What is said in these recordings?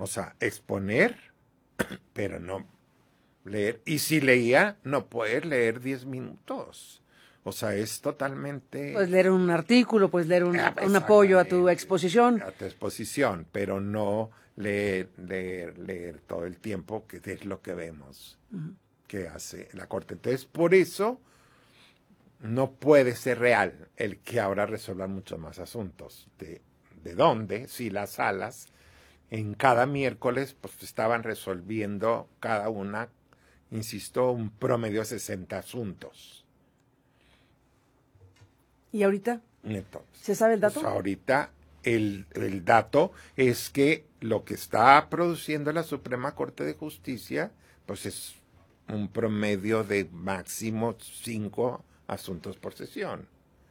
O sea, exponer, pero no leer. Y si leía, no puedes leer 10 minutos. O sea, es totalmente... Puedes leer un artículo, puedes leer un apoyo a tu exposición. A tu exposición, pero no leer todo el tiempo, que es lo que vemos que hace la Corte. Entonces, por eso no puede ser real el que ahora resuelvan muchos más asuntos. ¿De dónde? Si las salas en cada miércoles pues estaban resolviendo cada una, insisto, un promedio de 60 asuntos. ¿Y ahorita? Entonces, ¿Se sabe el dato? Pues ahorita el dato es que lo que está produciendo la Suprema Corte de Justicia pues es un promedio de máximo 5 asuntos por sesión.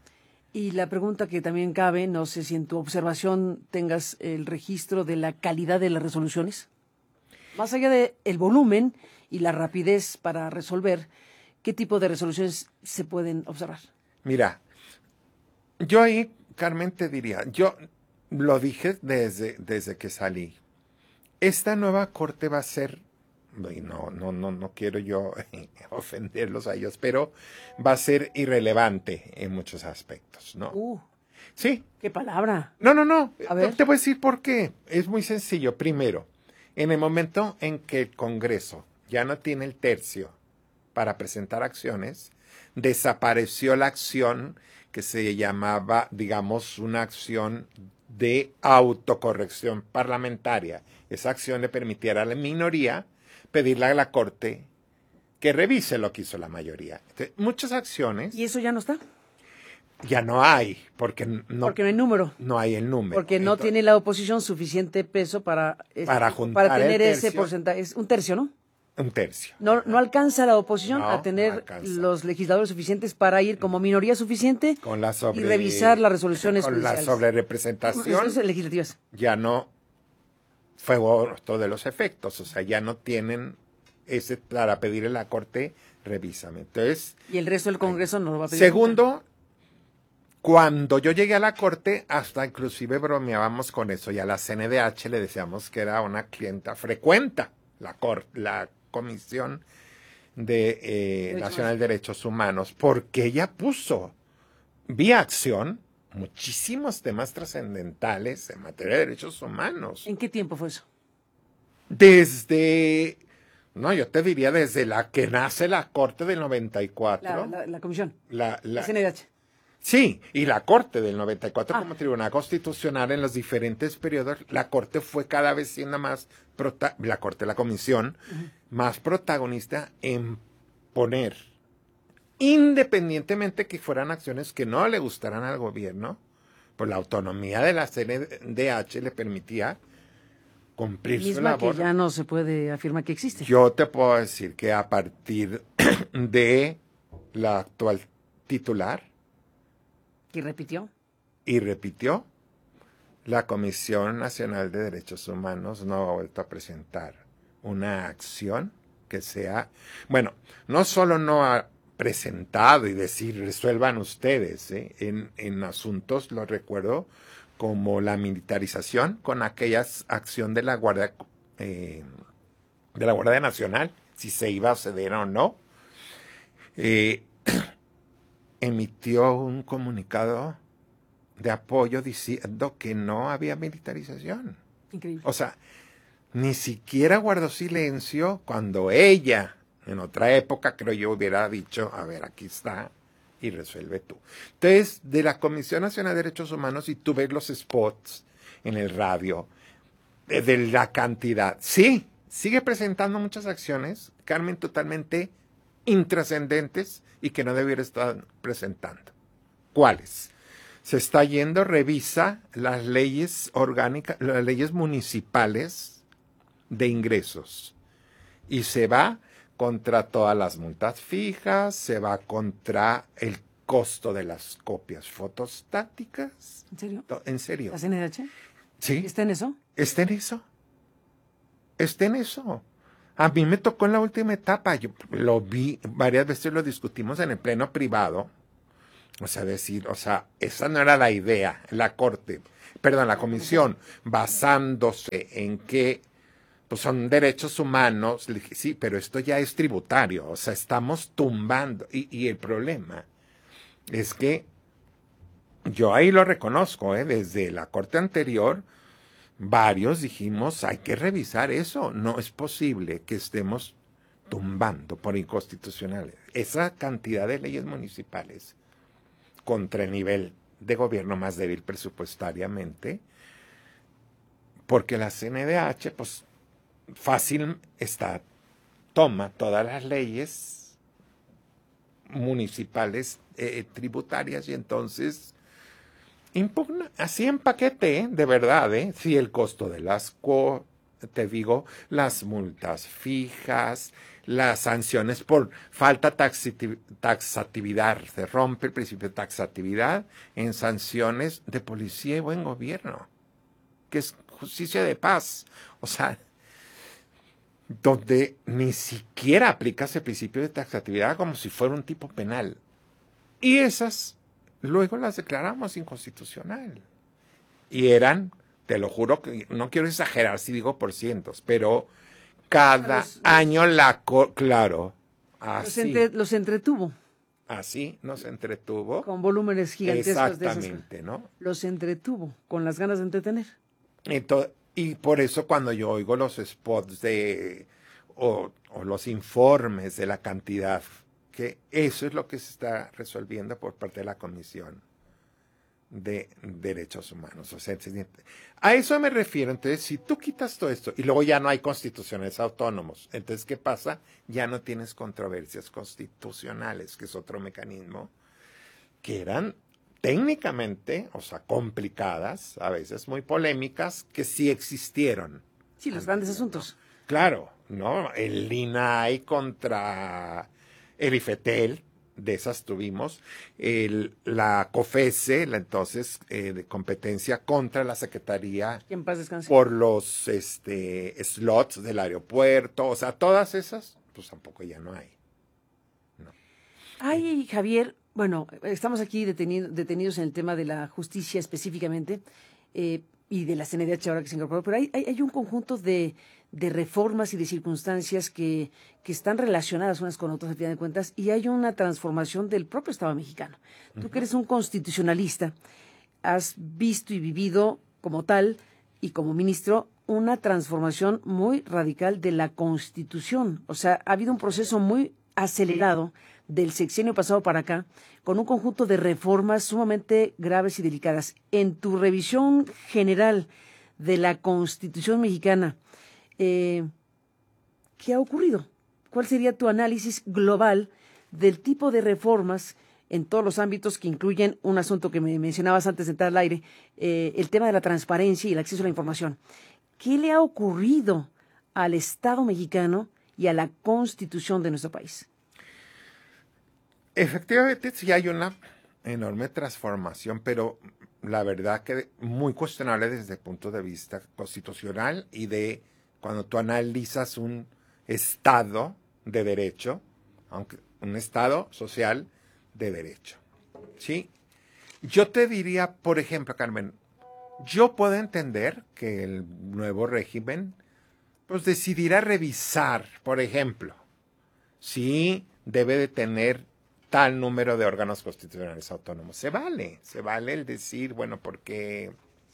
Y la pregunta que también cabe, no sé si en tu observación tengas el registro de la calidad de las resoluciones. Más allá del volumen y la rapidez para resolver, ¿qué tipo de resoluciones se pueden observar? Mira, yo ahí, Carmen, te diría, yo lo dije desde que salí. Esta nueva corte va a ser, y no quiero yo ofenderlos a ellos, pero va a ser irrelevante en muchos aspectos, ¿no? Sí. ¿Qué palabra? No. A ver. Te voy a decir por qué. Es muy sencillo. Primero, en el momento en que el Congreso ya no tiene el tercio para presentar acciones, desapareció la acción que se llamaba, digamos, una acción de autocorrección parlamentaria. Esa acción le permitiera a la minoría pedirle a la Corte que revise lo que hizo la mayoría. Entonces, muchas acciones... ¿Y eso ya no está? Ya no hay, porque no hay número. No hay el número. Porque no tiene la oposición suficiente peso para tener ese porcentaje. Es un tercio, ¿no? Un tercio. No alcanza la oposición a tener los legisladores suficientes para ir como minoría suficiente y revisar las resoluciones judiciales. Con la sobrerepresentación legislativas. Ya no fue todos los efectos, o sea, ya no tienen ese para pedirle a la Corte, revísame. Entonces, y el resto del Congreso no lo va a pedir. Segundo, cuando yo llegué a la Corte, hasta inclusive bromeábamos con eso, y a la CNDH le decíamos que era una clienta frecuente, la Comisión Nacional de Derechos Humanos, porque ella puso vía acción muchísimos temas trascendentales en materia de derechos humanos. ¿En qué tiempo fue eso? Yo te diría desde la que nace la Corte del 94. La comisión. La CNDH. Sí, y la Corte del 94 como Tribunal Constitucional en los diferentes periodos, la Corte fue cada vez siendo más, la Comisión, más protagonista en poner, independientemente que fueran acciones que no le gustaran al gobierno, pues la autonomía de la CNDH le permitía cumplir su labor. Que ya no se puede afirmar que existe. Yo te puedo decir que a partir de la actual titular, ¿Y repitió? La Comisión Nacional de Derechos Humanos no ha vuelto a presentar una acción que sea... Bueno, no solo no ha presentado y decir, resuelvan ustedes, en asuntos, lo recuerdo, como la militarización, con aquella acción de la Guardia Nacional, si se iba a ceder o no. Emitió un comunicado de apoyo diciendo que no había militarización. Increíble. O sea, ni siquiera guardó silencio cuando ella, en otra época, creo yo, hubiera dicho, a ver, aquí está, y resuelve tú. Entonces, de la Comisión Nacional de Derechos Humanos, y tú ves los spots en el radio, de la cantidad. Sí, sigue presentando muchas acciones, Carmen, totalmente intrascendentes y que no debiera estar presentando. ¿Cuáles? Se está yendo, revisa las leyes orgánicas, las leyes municipales de ingresos y se va contra todas las multas fijas, se va contra el costo de las copias fotostáticas. ¿En serio? ¿En serio? ¿La CNDH? Sí. ¿Está en eso? Está en eso. A mí me tocó en la última etapa, yo lo vi, varias veces lo discutimos en el pleno privado, esa no era la idea, la comisión, basándose en que pues son derechos humanos. Le dije, sí, pero esto ya es tributario, o sea, estamos tumbando. Y el problema es que yo ahí lo reconozco, desde la corte anterior, varios dijimos, hay que revisar eso, no es posible que estemos tumbando por inconstitucionales esa cantidad de leyes municipales contra el nivel de gobierno más débil presupuestariamente, porque la CNDH, pues, fácil toma todas las leyes municipales tributarias y entonces impugna, así en paquete, de verdad, sí, el costo de te digo, las multas fijas, las sanciones por falta taxatividad, se rompe el principio de taxatividad en sanciones de policía y buen gobierno, que es justicia de paz, o sea, donde ni siquiera aplicas el principio de taxatividad como si fuera un tipo penal. Y esas luego las declaramos inconstitucional. Y eran, te lo juro, que no quiero exagerar si digo por cientos, pero cada año claro, así. Los entretuvo. Así nos entretuvo. Con volúmenes gigantescos. Exactamente, ¿no? Los entretuvo, con las ganas de entretener. Y por eso cuando yo oigo los spots o los informes de la cantidad, que eso es lo que se está resolviendo por parte de la Comisión de Derechos Humanos. O sea, a eso me refiero. Entonces, si tú quitas todo esto y luego ya no hay constituciones autónomos, entonces, ¿qué pasa? Ya no tienes controversias constitucionales, que es otro mecanismo, que eran técnicamente, o sea, complicadas, a veces muy polémicas, que sí existieron. Sí, los grandes asuntos. Claro, ¿no? El INAI contra el IFETEL, de esas tuvimos, la COFESE, entonces de competencia contra la Secretaría en paz descanse, por los slots del aeropuerto, o sea, todas esas, pues tampoco ya no hay. No. Ay, Javier, bueno, estamos aquí detenidos en el tema de la justicia específicamente y de la CNDH ahora que se incorporó, pero hay un conjunto de reformas y de circunstancias que están relacionadas unas con otras, al final de cuentas, y hay una transformación del propio Estado mexicano. Tú que eres un constitucionalista, has visto y vivido como tal y como ministro una transformación muy radical de la Constitución. O sea, ha habido un proceso muy acelerado del sexenio pasado para acá, con un conjunto de reformas sumamente graves y delicadas. En tu revisión general de la Constitución mexicana, ¿qué ha ocurrido? ¿Cuál sería tu análisis global del tipo de reformas en todos los ámbitos que incluyen un asunto que me mencionabas antes de entrar al aire, el tema de la transparencia y el acceso a la información? ¿Qué le ha ocurrido al Estado mexicano y a la Constitución de nuestro país? Efectivamente, sí hay una enorme transformación, pero la verdad que muy cuestionable desde el punto de vista constitucional y de cuando tú analizas un Estado de derecho, aunque un Estado social de derecho. ¿Sí? Yo te diría, por ejemplo, Carmen, yo puedo entender que el nuevo régimen pues decidirá revisar, por ejemplo, si debe de tener tal número de órganos constitucionales autónomos. Se vale el decir, bueno, porque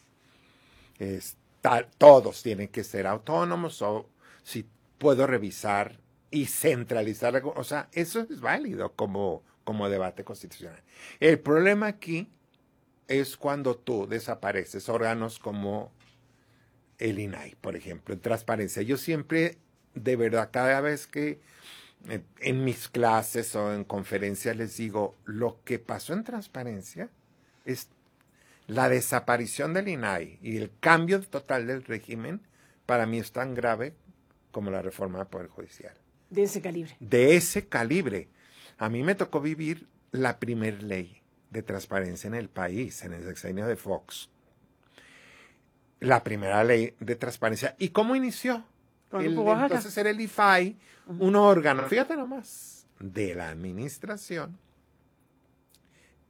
todos tienen que ser autónomos o si puedo revisar y centralizar, o sea, eso es válido como debate constitucional. El problema aquí es cuando tú desapareces órganos como el INAI, por ejemplo, en transparencia. Yo siempre, de verdad, cada vez que en mis clases o en conferencias les digo, lo que pasó en transparencia es la desaparición del INAI y el cambio total del régimen, para mí es tan grave como la reforma del Poder Judicial. De ese calibre. De ese calibre. A mí me tocó vivir la primer ley de transparencia en el país, en el sexenio de Fox. La primera ley de transparencia. ¿Y cómo inició? Entonces era el IFAI, un órgano, fíjate nomás, de la administración,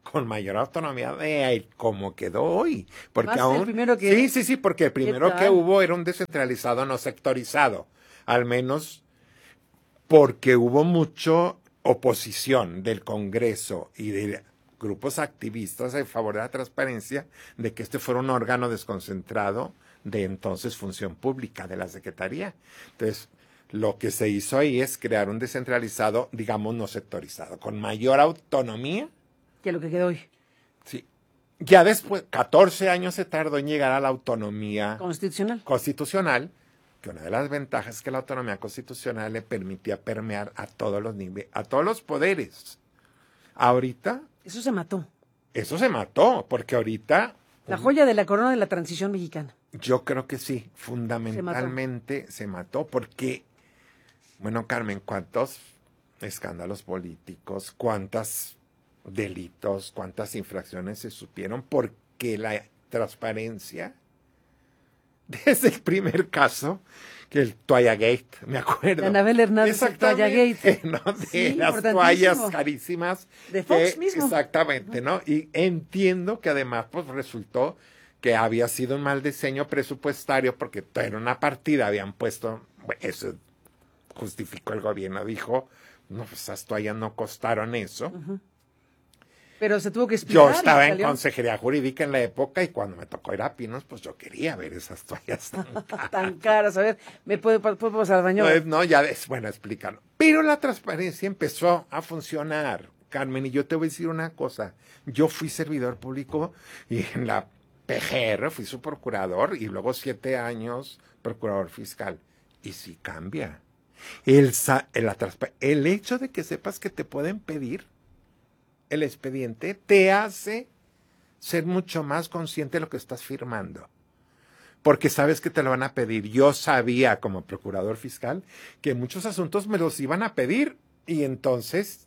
con mayor autonomía de cómo quedó hoy. Porque Más el aún, primero que... sí, porque el primero que tal? hubo era un descentralizado no sectorizado, al menos porque hubo mucha oposición del Congreso y de grupos activistas en favor de la transparencia, de que este fuera un órgano desconcentrado de entonces función pública de la Secretaría. Entonces, lo que se hizo ahí es crear un descentralizado, digamos, no sectorizado, con mayor autonomía. Que lo que quedó hoy. Sí. Ya después, 14 años se tardó en llegar a la autonomía constitucional, que una de las ventajas es que la autonomía constitucional le permitía permear a todos los niveles, a todos los poderes. Ahorita... Eso se mató. Eso se mató, porque ahorita... La joya de la corona de la transición mexicana. Yo creo que sí, fundamentalmente se mató porque, bueno, Carmen, ¿cuántos escándalos políticos, cuántos delitos, cuántas infracciones se supieron? Porque la transparencia, desde el primer caso, que el Toallagate, me acuerdo. De Anabel Hernández, el Toallagate. ¿No? De las toallas carísimas. De Fox mismo. Exactamente, ¿no? Y entiendo que además pues resultó que había sido un mal diseño presupuestario porque era una partida, habían puesto, eso justificó el gobierno, dijo, no, pues esas toallas no costaron eso. Uh-huh. Pero se tuvo que explicar. Yo estaba en consejería jurídica en la época y cuando me tocó ir a Pinos, pues yo quería ver esas toallas tan caras. Tan caras, a ver, ¿me puedo pasar al baño? No, ya es bueno explicarlo. Pero la transparencia empezó a funcionar, Carmen, y yo te voy a decir una cosa. Yo fui servidor público y en la PGR fui su procurador y luego 7 años procurador fiscal. Y sí cambia. El hecho de que sepas que te pueden pedir el expediente te hace ser mucho más consciente de lo que estás firmando. Porque sabes que te lo van a pedir. Yo sabía como procurador fiscal que muchos asuntos me los iban a pedir y entonces...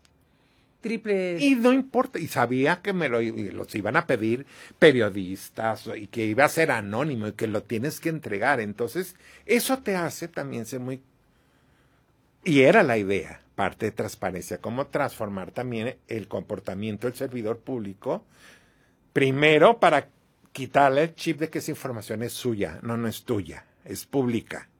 Y no importa, y sabía que los iban a pedir periodistas y que iba a ser anónimo y que lo tienes que entregar. Entonces, eso te hace también ser muy... Y era la idea, parte de transparencia, cómo transformar también el comportamiento del servidor público, primero para quitarle el chip de que esa información es suya, no es tuya, es pública.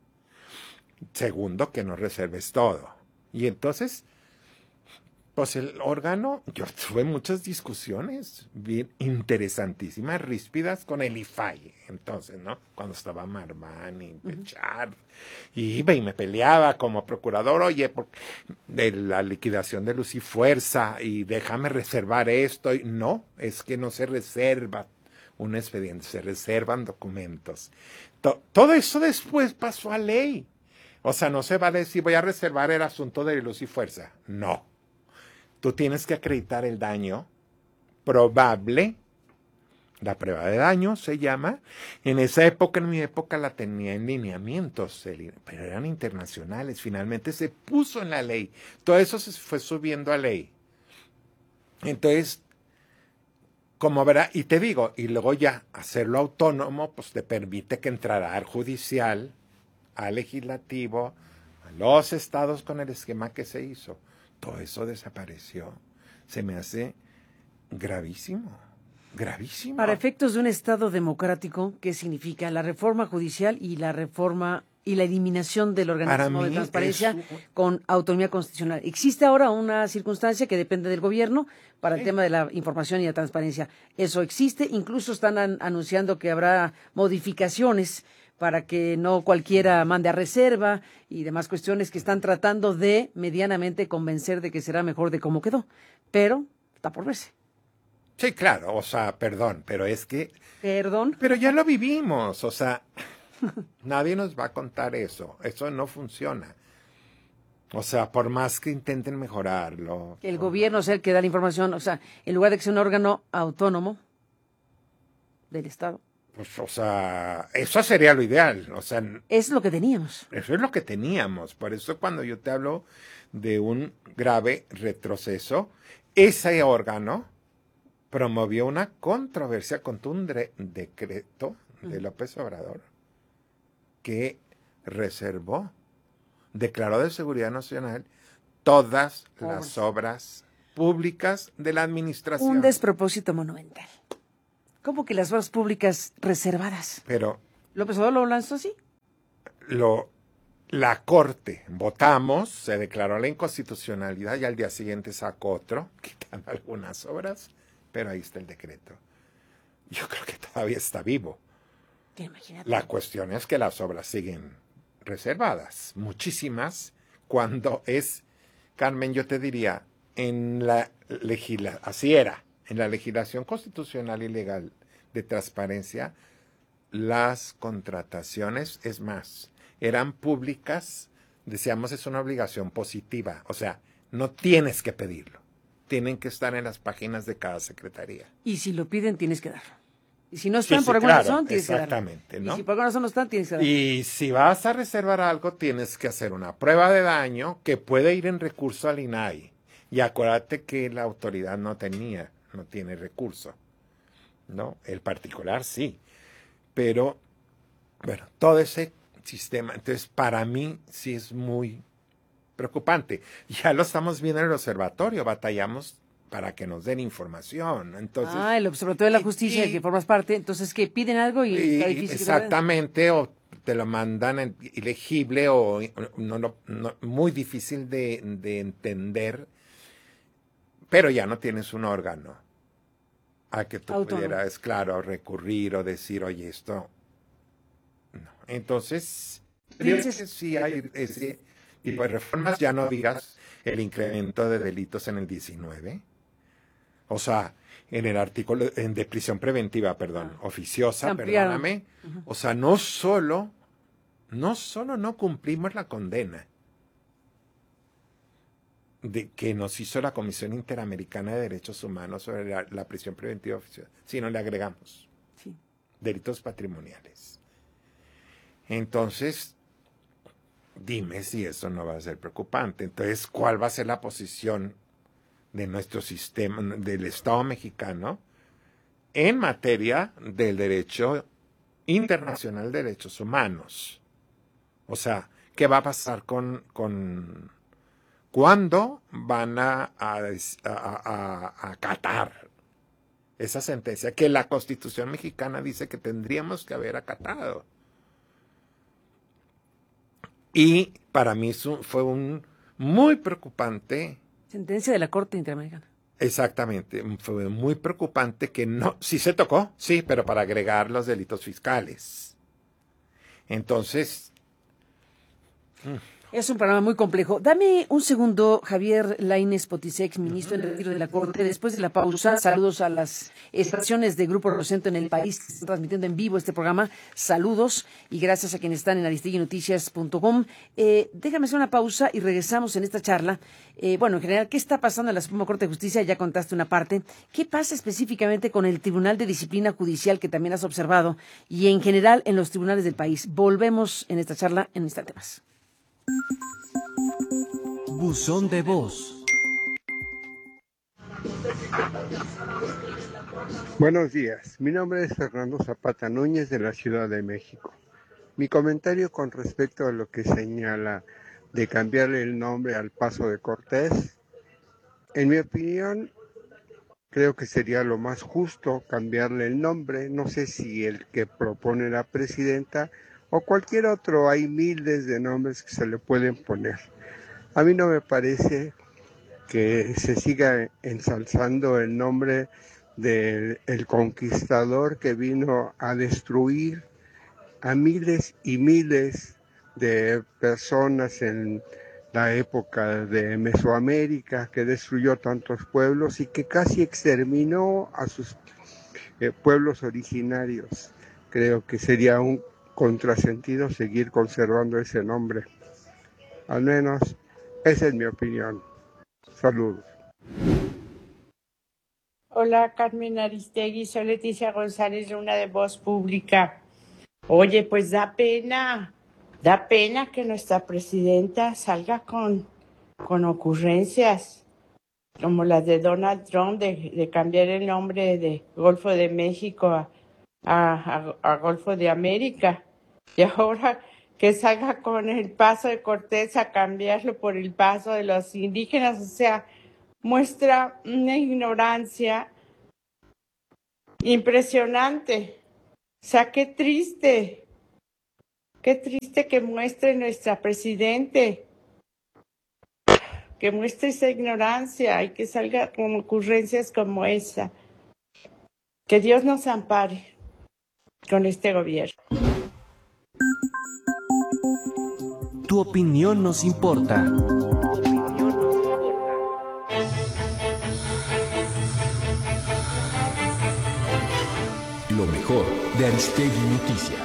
Segundo, que no reserves todo. Y entonces... Pues el órgano, yo tuve muchas discusiones bien interesantísimas, ríspidas con el IFAI, entonces, ¿no? Cuando estaba Marván y Pechar, y iba y me peleaba como procurador, oye, de la liquidación de Luz y Fuerza, y déjame reservar esto, y no, es que no se reserva un expediente, se reservan documentos. Todo eso después pasó a ley, o sea, no se vale decir voy a reservar el asunto de Luz y Fuerza, no. Tú tienes que acreditar el daño probable, la prueba de daño se llama. En esa época, en mi época, la tenía en lineamientos, pero eran internacionales. Finalmente se puso en la ley. Todo eso se fue subiendo a ley. Entonces, como verá, y te digo, y luego ya hacerlo autónomo, pues te permite que entrara al judicial, al legislativo, a los estados con el esquema que se hizo. Todo eso desapareció. Se me hace gravísimo, gravísimo. Para efectos de un Estado democrático, ¿qué significa la reforma judicial y la reforma y la eliminación del organismo de transparencia con autonomía constitucional? Existe ahora una circunstancia que depende del gobierno para el tema de la información y la transparencia. Eso existe, incluso están anunciando que habrá modificaciones para que no cualquiera mande a reserva y demás cuestiones que están tratando de medianamente convencer de que será mejor de cómo quedó. Pero está por verse. Sí, claro, o sea, perdón, pero es que... ¿Perdón? Pero ya lo vivimos, o sea, nadie nos va a contar eso no funciona. O sea, por más que intenten mejorarlo. Que el gobierno sea el que da la información, o sea, en lugar de que sea un órgano autónomo del Estado. Pues, o sea, eso sería lo ideal, o sea... Es lo que teníamos. Eso es lo que teníamos, por eso cuando yo te hablo de un grave retroceso, ese órgano promovió una controversia contra un decreto de López Obrador que declaró de seguridad nacional todas las obras públicas de la administración. Un despropósito monumental. ¿Cómo que las obras públicas reservadas? Pero ¿López Obrador lo lanzó así? la Corte votamos, se declaró la inconstitucionalidad y al día siguiente sacó otro, quitando algunas obras, pero ahí está el decreto. Yo creo que todavía está vivo. Imagínate. La cuestión es que las obras siguen reservadas, muchísimas, cuando es, Carmen, yo te diría, en la así era, en la legislación constitucional y legal de transparencia, las contrataciones, es más, eran públicas, decíamos, es una obligación positiva, o sea, no tienes que pedirlo, tienen que estar en las páginas de cada secretaría. Y si lo piden, tienes que darlo. Y si no están Sí, por alguna claro, razón, tienes que darlo. exactamente, ¿no? Y si por alguna razón no están, tienes que darlo. Y si vas a reservar algo, tienes que hacer una prueba de daño que puede ir en recurso al INAI. Y acuérdate que la autoridad no tiene recurso, ¿no? El particular sí. Pero, bueno, todo ese sistema, entonces para mí sí es muy preocupante. Ya lo estamos viendo en el observatorio, batallamos para que nos den información. Entonces, el Observatorio de la Justicia, del que formas parte, entonces que piden algo y está difícil. Exactamente, o te lo mandan ilegible o muy difícil de entender, pero ya no tienes un órgano a que tú pudieras, claro, recurrir o decir, oye, esto no. Entonces, sí hay ese tipo de reformas, ya no digas el incremento de delitos en el 19. O sea, en el artículo de prisión preventiva, oficiosa, perdóname. Uh-huh. O sea, no solo no cumplimos la condena de que nos hizo la Comisión Interamericana de Derechos Humanos sobre la prisión preventiva oficiosa, sino le agregamos delitos patrimoniales. Entonces, dime si eso no va a ser preocupante. Entonces, ¿cuál va a ser la posición de nuestro sistema, del Estado mexicano, en materia del derecho internacional de derechos humanos? O sea, ¿qué va a pasar con cuándo van a acatar esa sentencia que la Constitución mexicana dice que tendríamos que haber acatado? Y para mí fue un muy preocupante. Sentencia de la Corte Interamericana. Exactamente, fue muy preocupante que no, sí se tocó, sí, pero para agregar los delitos fiscales. Entonces... Es un programa muy complejo. Dame un segundo, Javier Lainez Potisek, ministro en retiro de la Corte. Después de la pausa, saludos a las estaciones de Grupo Rosento en el país que están transmitiendo en vivo este programa. Saludos y gracias a quienes están en aristiguinoticias.com. Déjame hacer una pausa y regresamos en esta charla. En general, ¿qué está pasando en la Suprema Corte de Justicia? Ya contaste una parte. ¿Qué pasa específicamente con el Tribunal de Disciplina Judicial que también has observado? Y en general en los tribunales del país. Volvemos en esta charla en un instante más. Buzón de voz. Buenos días, mi nombre es Fernando Zapata Núñez de la Ciudad de México. Mi comentario con respecto a lo que señala de cambiarle el nombre al Paso de Cortés, en mi opinión, creo que sería lo más justo cambiarle el nombre. No sé si el que propone la presidenta o cualquier otro, hay miles de nombres que se le pueden poner. A mí no me parece que se siga ensalzando el nombre del conquistador que vino a destruir a miles y miles de personas en la época de Mesoamérica, que destruyó tantos pueblos y que casi exterminó a sus pueblos originarios. Creo que sería un contrasentido seguir conservando ese nombre. Al menos esa es mi opinión. Saludos. Hola, Carmen Aristegui, soy Leticia González Luna de Voz Pública. Oye, pues da pena que nuestra presidenta salga con ocurrencias como las de Donald Trump de cambiar el nombre de Golfo de México a Golfo de América. Y ahora que salga con el Paso de Cortés a cambiarlo por el Paso de los indígenas. O sea, muestra una ignorancia impresionante. O sea, qué triste que muestre nuestra presidente, que muestre esa ignorancia y que salga con ocurrencias como esa. Que Dios nos ampare con este gobierno. Tu opinión nos importa. Lo mejor de Aristegui Noticias.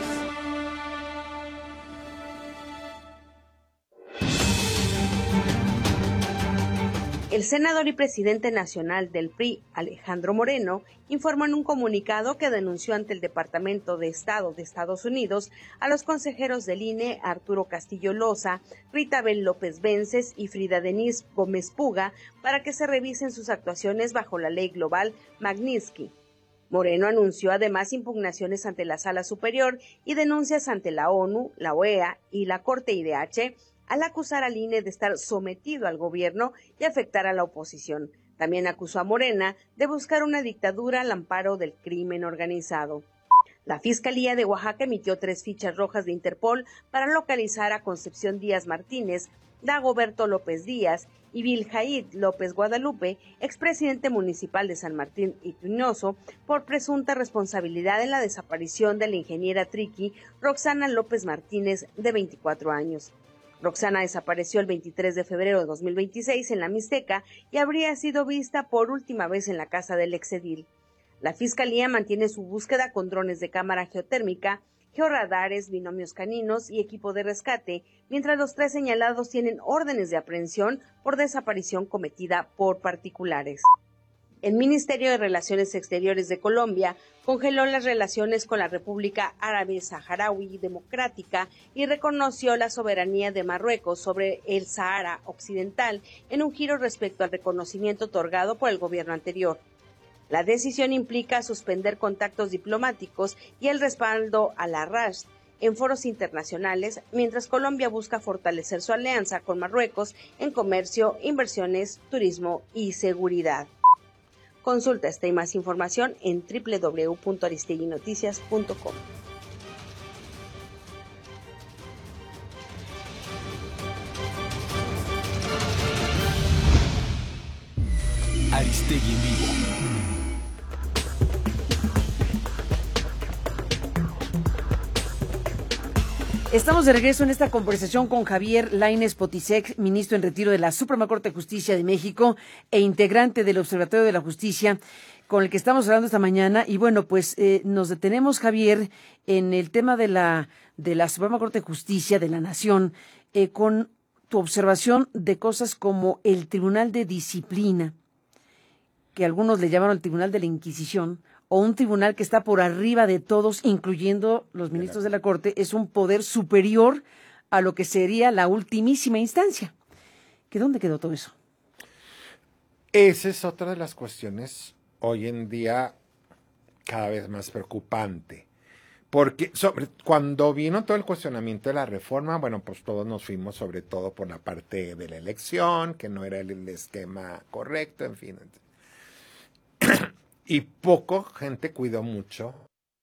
El senador y presidente nacional del PRI, Alejandro Moreno, informó en un comunicado que denunció ante el Departamento de Estado de Estados Unidos a los consejeros del INE, Arturo Castillo Loza, Rita Bel López Vences y Frida Denise Gómez Puga, para que se revisen sus actuaciones bajo la ley global Magnitsky. Moreno anunció además impugnaciones ante la Sala Superior y denuncias ante la ONU, la OEA y la Corte IDH, al acusar al INE de estar sometido al gobierno y afectar a la oposición. También acusó a Morena de buscar una dictadura al amparo del crimen organizado. La Fiscalía de Oaxaca emitió 3 fichas rojas de Interpol para localizar a Concepción Díaz Martínez, Dagoberto López Díaz y Viljaid López Guadalupe, expresidente municipal de San Martín y Tuñoso, por presunta responsabilidad en la desaparición de la ingeniera triqui Roxana López Martínez, de 24 años. Roxana desapareció el 23 de febrero de 2026 en la Mixteca y habría sido vista por última vez en la casa del exedil. La Fiscalía mantiene su búsqueda con drones de cámara geotérmica, georradares, binomios caninos y equipo de rescate, mientras los 3 señalados tienen órdenes de aprehensión por desaparición cometida por particulares. El Ministerio de Relaciones Exteriores de Colombia congeló las relaciones con la República Árabe Saharaui Democrática y reconoció la soberanía de Marruecos sobre el Sahara Occidental en un giro respecto al reconocimiento otorgado por el gobierno anterior. La decisión implica suspender contactos diplomáticos y el respaldo a la RASD en foros internacionales, mientras Colombia busca fortalecer su alianza con Marruecos en comercio, inversiones, turismo y seguridad. Consulta esta y más información en www.aristeguinoticias.com. Aristegui en vivo. Estamos de regreso en esta conversación con Javier Lainez Potisek, ministro en retiro de la Suprema Corte de Justicia de México e integrante del Observatorio de la Justicia, con el que estamos hablando esta mañana. Y bueno, pues nos detenemos, Javier, en el tema de la Suprema Corte de Justicia de la Nación, con tu observación de cosas como el Tribunal de Disciplina, que algunos le llamaron el Tribunal de la Inquisición, o un tribunal que está por arriba de todos, incluyendo los ministros de la Corte, es un poder superior a lo que sería la ultimísima instancia. ¿Que dónde quedó todo eso? Esa es otra de las cuestiones hoy en día cada vez más preocupante. Porque cuando vino todo el cuestionamiento de la reforma, bueno, pues todos nos fuimos sobre todo por la parte de la elección, que no era el esquema correcto, en fin. Y poco gente cuidó mucho.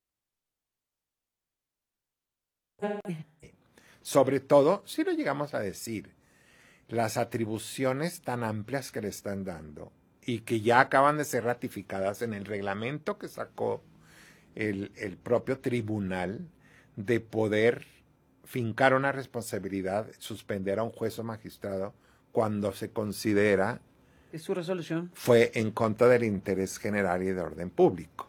Sobre todo, si lo llegamos a decir, las atribuciones tan amplias que le están dando y que ya acaban de ser ratificadas en el reglamento que sacó el propio tribunal, de poder fincar una responsabilidad, suspender a un juez o magistrado cuando se considera ¿Es su resolución? Fue en contra del interés general y de orden público.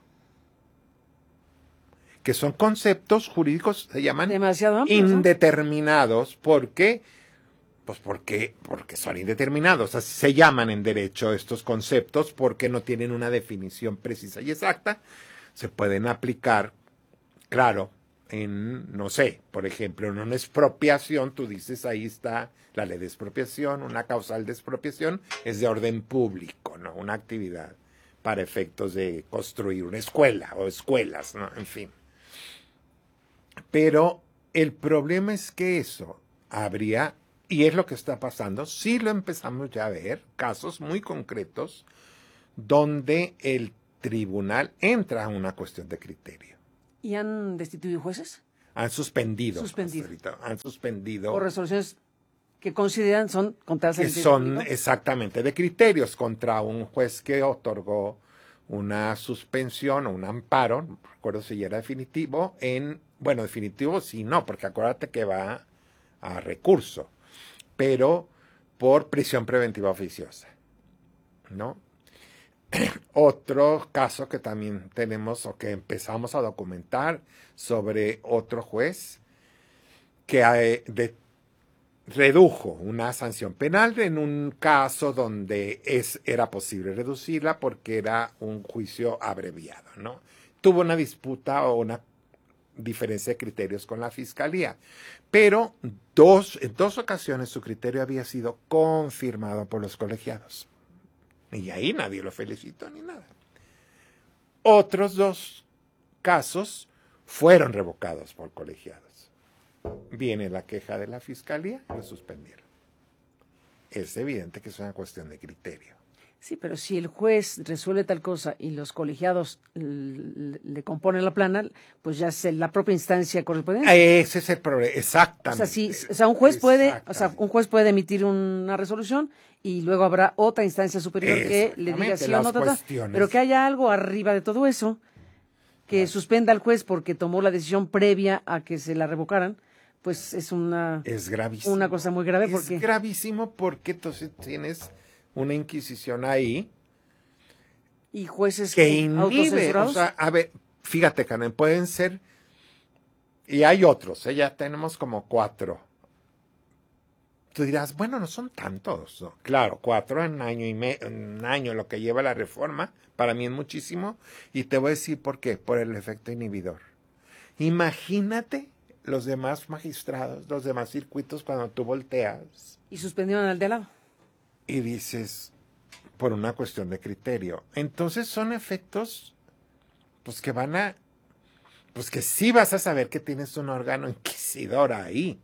Que son conceptos jurídicos, se llaman demasiado amplios, indeterminados. ¿No? ¿Por qué? Pues porque son indeterminados. Así se llaman en derecho estos conceptos, porque no tienen una definición precisa y exacta. Se pueden aplicar, claro, en, no sé, por ejemplo, en una expropiación, tú dices, ahí está la ley de expropiación, una causal de expropiación es de orden público, ¿no? Una actividad para efectos de construir una escuela o escuelas, ¿no? En fin. Pero el problema es que eso habría y es lo que está pasando, sí lo empezamos ya a ver, casos muy concretos donde el tribunal entra a una cuestión de criterio. ¿Y han destituido jueces? Han suspendido. Suspendido. Han suspendido. Por resoluciones que consideran son contrarias al Que interés son público. exactamente de criterios contra un juez que otorgó una suspensión o un amparo, no recuerdo si ya era definitivo, bueno, definitivo sí, no, porque acuérdate que va a recurso, pero por prisión preventiva oficiosa, ¿no? Otro caso que también tenemos o que empezamos a documentar sobre otro juez que redujo una sanción penal en un caso donde era posible reducirla porque era un juicio abreviado, ¿no? Tuvo una disputa o una diferencia de criterios con la fiscalía, pero en dos ocasiones su criterio había sido confirmado por los colegiados. Y ahí nadie lo felicitó ni nada. Otros 2 casos fueron revocados por colegiados. Viene la queja de la fiscalía, lo suspendieron. Es evidente que es una cuestión de criterio. Sí, pero si el juez resuelve tal cosa y los colegiados le componen la plana, pues ya es la propia instancia correspondiente. Ese es el problema, exactamente. Un juez puede emitir una resolución y luego habrá otra instancia superior que le diga sí o no, pero que haya algo arriba de todo eso que suspenda al juez porque tomó la decisión previa a que se la revocaran, pues es gravísimo. Una cosa muy grave. Es gravísimo porque entonces tienes una inquisición ahí y jueces que inhibe, o sea, a ver, fíjate, Carmen, pueden ser, y hay otros, ya tenemos como 4. Tú dirás, bueno, no son tantos, ¿no? Claro, 4 en un año, lo que lleva la reforma, para mí es muchísimo, y te voy a decir por qué, por el efecto inhibidor. Imagínate los demás magistrados, los demás circuitos cuando tú volteas. Y suspendieron al de al lado. Y dices, por una cuestión de criterio. Entonces son efectos, pues que pues que sí vas a saber que tienes un órgano inquisidor ahí.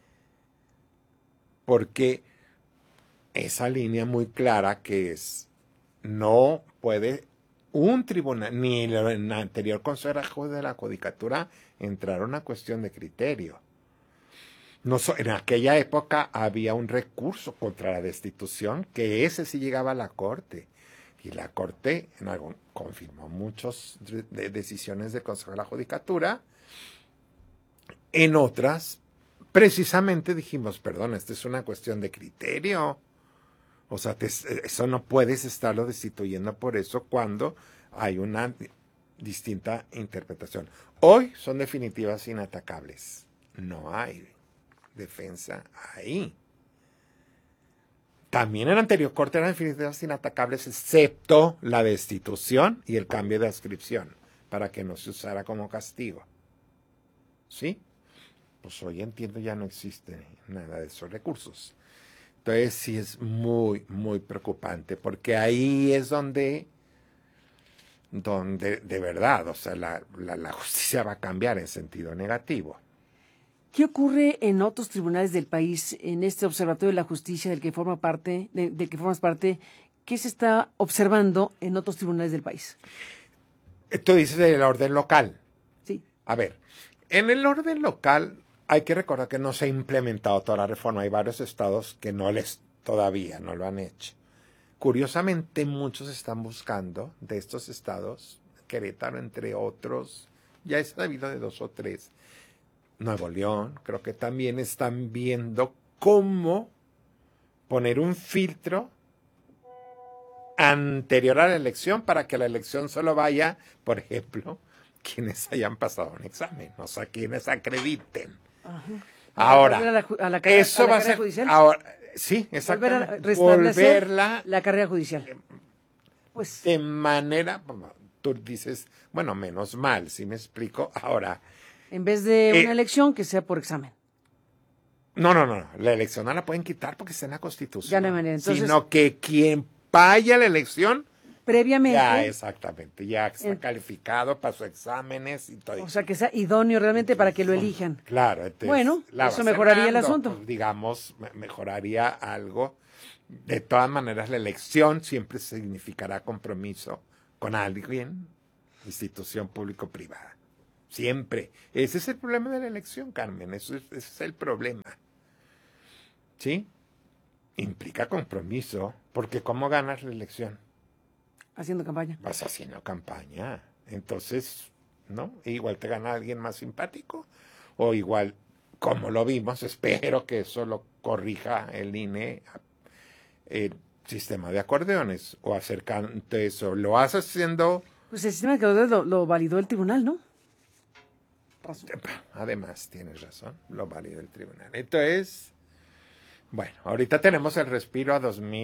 Porque esa línea muy clara que es, no puede un tribunal, ni el anterior Consejo de la Judicatura, entrar a una cuestión de criterio. En aquella época había un recurso contra la destitución, que ese sí llegaba a la Corte. Y la Corte confirmó muchas decisiones del Consejo de la Judicatura. En otras, precisamente dijimos, perdón, esta es una cuestión de criterio. O sea, eso no puedes estarlo destituyendo por eso cuando hay una distinta interpretación. Hoy son definitivas inatacables. No hay defensa ahí. También en la anterior corte eran definitivas inatacables, excepto la destitución y el cambio de adscripción, para que no se usara como castigo. ¿Sí? Pues hoy entiendo ya no existe nada de esos recursos. Entonces sí es muy, muy preocupante, porque ahí es donde de verdad, o sea, la justicia va a cambiar en sentido negativo. ¿Qué ocurre en otros tribunales del país, en este Observatorio de la Justicia del que formas parte? ¿Qué se está observando en otros tribunales del país? Tú dices del orden local. Sí. A ver, en el orden local hay que recordar que no se ha implementado toda la reforma. Hay varios estados que todavía no lo han hecho. Curiosamente, muchos están buscando de estos estados, Querétaro entre otros, ya he sabido de 2 o 3, Nuevo León, creo que también están viendo cómo poner un filtro anterior a la elección para que la elección solo vaya, por ejemplo, quienes hayan pasado un examen, o sea, quienes acrediten. Ajá. Ahora, eso va a ser judicial. Ahora, sí, exactamente. Volverla la carrera judicial. Pues de manera, tú dices, bueno, menos mal, si me explico. Ahora, en vez de una elección que sea por examen. No, la elección no la pueden quitar porque está en la Constitución. Ya no hay manera. Entonces, sino que quien vaya a la elección previamente. Ya, exactamente, ya está calificado, pasó exámenes y todo. O sea, que sea idóneo realmente para que lo elijan. Claro, entonces, Bueno, la eso vas mejoraría el ganando, asunto. pues, digamos, mejoraría algo. De todas maneras, la elección siempre significará compromiso con alguien, institución público-privada. Siempre. Ese es el problema de la elección, Carmen. Ese es el problema. ¿Sí? Implica compromiso, porque ¿cómo ganas la elección? Haciendo campaña. Vas haciendo campaña. Entonces, ¿no? Igual te gana alguien más simpático, o igual, como lo vimos, espero que eso lo corrija el INE, el sistema de acordeones, o acercando eso. Lo haces haciendo... Pues el sistema de acordeones lo validó el tribunal, ¿no? Además, tienes razón, lo validó el tribunal. Entonces, bueno, ahorita tenemos el respiro a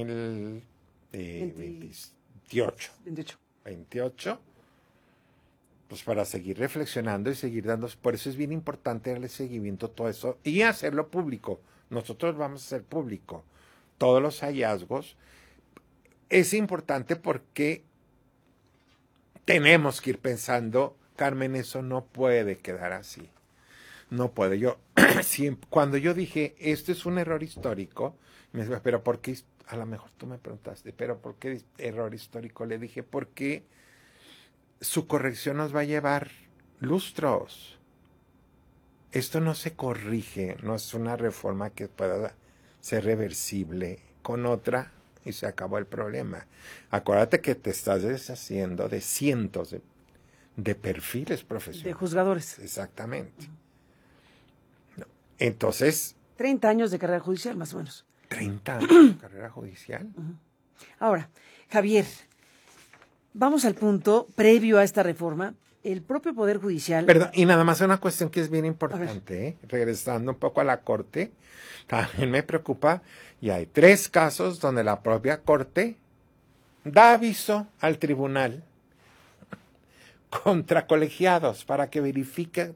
2028. 28, pues para seguir reflexionando y seguir dando, por eso es bien importante darle seguimiento a todo eso y hacerlo público. Nosotros vamos a hacer público todos los hallazgos. Es importante porque tenemos que ir pensando, Carmen, eso no puede quedar así. No puede. Yo, cuando yo dije, esto es un error histórico, me decía, pero ¿por qué? A lo mejor tú me preguntaste, pero ¿por qué error histórico? Le dije, porque su corrección nos va a llevar lustros. Esto no se corrige, no es una reforma que pueda ser reversible con otra y se acabó el problema. Acuérdate que te estás deshaciendo de cientos de perfiles profesionales. De juzgadores. Exactamente. No. Entonces... 30 años de carrera judicial, más o menos. 30 años de carrera judicial. Ahora, Javier, vamos al punto previo a esta reforma. El propio Poder Judicial... Perdón, y nada más una cuestión que es bien importante, regresando un poco a la Corte, también me preocupa, y hay 3 casos donde la propia Corte da aviso al tribunal contra colegiados para que verifique.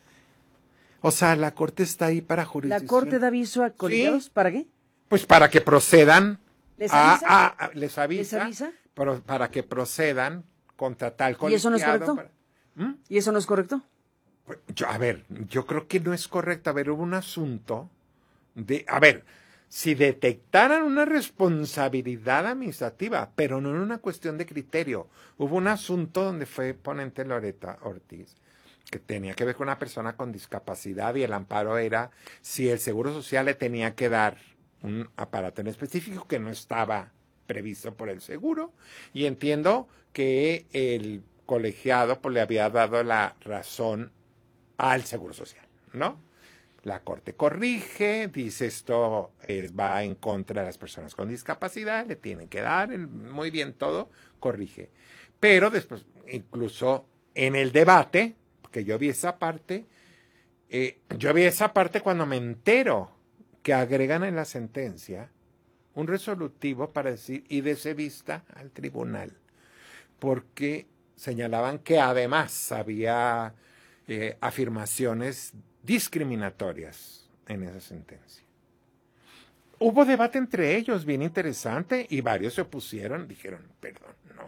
O sea, la Corte está ahí para jurisdicción. ¿La Corte da aviso a colegiados? ¿Sí? ¿Para qué? Pues para que procedan. ¿Les avisa? Les avisa. ¿Les avisa? Pero para que procedan contra tal colegiado. ¿Y eso no es correcto? ¿Y eso no es correcto? Pues, yo creo que no es correcto. A ver, hubo un asunto de... A ver, si detectaran una responsabilidad administrativa, pero no en una cuestión de criterio. Hubo un asunto donde fue ponente Loreta Ortiz, que tenía que ver con una persona con discapacidad y el amparo era si el Seguro Social le tenía que dar un aparato en específico que no estaba previsto por el seguro. Y entiendo que el colegiado pues, le había dado la razón al Seguro Social, ¿no? La Corte corrige, dice esto va en contra de las personas con discapacidad, le tienen que dar, muy bien todo, corrige. Pero después, incluso en el debate, porque yo vi esa parte cuando me entero que agregan en la sentencia un resolutivo para decir, y dese vista al tribunal, porque señalaban que además había afirmaciones discriminatorias en esa sentencia. Hubo debate entre ellos, bien interesante, y varios se opusieron, dijeron, perdón,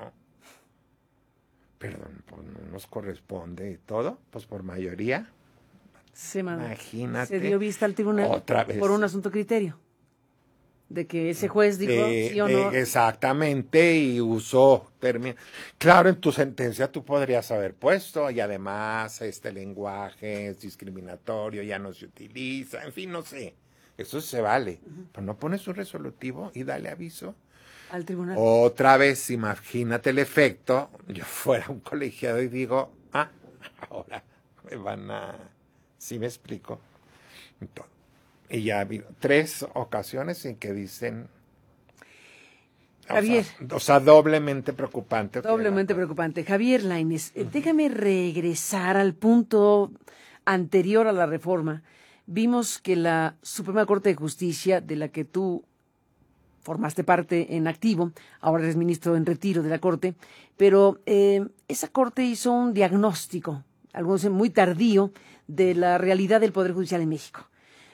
pues no nos corresponde y todo, pues por mayoría. Imagínate. Se dio vista al tribunal otra vez por un asunto criterio. De que ese juez dijo sí o no. Exactamente, y usó términos. Claro, en tu sentencia tú podrías haber puesto, y además este lenguaje es discriminatorio, ya no se utiliza, en fin, no sé. Eso se vale. Pero no pones un resolutivo y dale aviso al tribunal. Otra vez, imagínate el efecto. Yo fuera un colegiado y digo, ahora me van a... ¿Sí me explico? Entonces, y ya ha habido 3 ocasiones en que dicen... Javier. O sea, doblemente preocupante. Doblemente preocupante. Javier Lainez, déjame regresar al punto anterior a la reforma. Vimos que la Suprema Corte de Justicia, de la que tú formaste parte en activo, ahora eres ministro en retiro de la Corte, pero esa Corte hizo un diagnóstico, algunos muy tardío, de la realidad del Poder Judicial en México.